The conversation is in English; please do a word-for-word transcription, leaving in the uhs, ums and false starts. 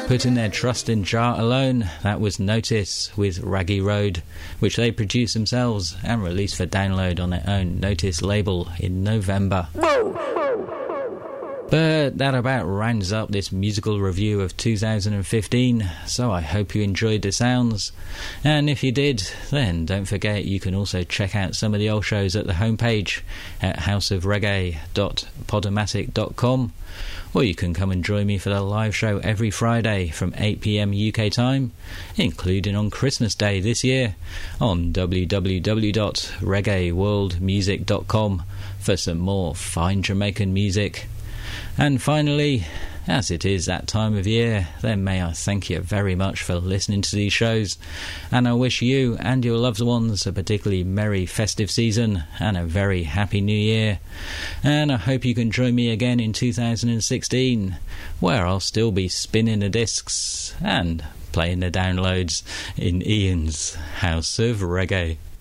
Putting their trust in Jah alone, that was Notice with Raggy Road, which they produced themselves and released for download on their own Notice label in November. But that about rounds up this musical review of two thousand fifteen, so I hope you enjoyed the sounds. And if you did, then don't forget you can also check out some of the old shows at the homepage at house of reggae dot podomatic dot com, or you can come and join me for the live show every Friday from eight p m U K time, including on Christmas Day this year on w w w dot reggae world music dot com for some more fine Jamaican music. And finally, as it is that time of year, then may I thank you very much for listening to these shows, and I wish you and your loved ones a particularly merry festive season and a very happy new year. And I hope you can join me again in two thousand sixteen, where I'll still be spinning the discs and playing the downloads in Ian's House of Reggae.